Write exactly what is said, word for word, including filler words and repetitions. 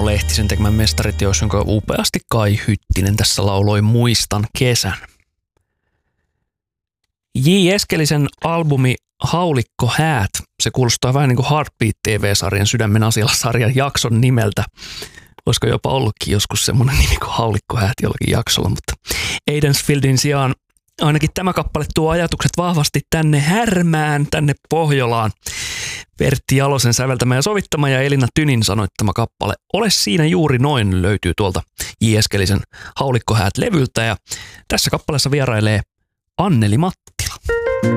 Lehtisen tekemän mestariteos, jonka upeasti Kai Hyttinen tässä lauloi Muistan kesän. J. Eskelisen albumi Haulikko häät, se kuulostaa vähän niin kuin Heartbeat T V-sarjan Sydämen asialla-sarjan jakson nimeltä. Olisiko jopa ollutkin joskus semmoinen nimi kuin Haulikko häät jollakin jaksolla, mutta Aidensfieldin sijaan ainakin tämä kappale tuo ajatukset vahvasti tänne Härmään, tänne Pohjolaan. Pertti Jalosen säveltämä ja sovittama ja Elina Tynin sanoittama kappale Ole siinä juuri noin löytyy tuolta J. Eskelisen Haulikko häät -levyltä. Ja tässä kappaleessa vierailee Anneli Matti.